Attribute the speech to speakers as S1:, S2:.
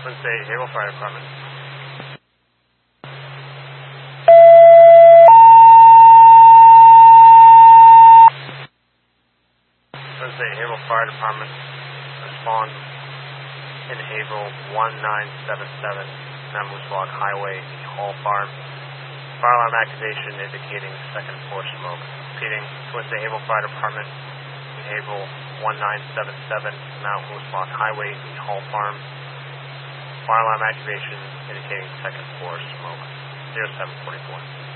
S1: Twin State Haverhill Fire Department. Twin State Haverhill Fire Department. Respond in Haverhill 1977, Moose Walk Highway, Hall Farm. Fire alarm activation indicating second floor smoke. Repeating, Twin State Haverhill Fire Department, Haverhill 1977, Mount Moose Walk Highway, Hall Farm. Fire alarm activation indicating second floor smoke. 0744.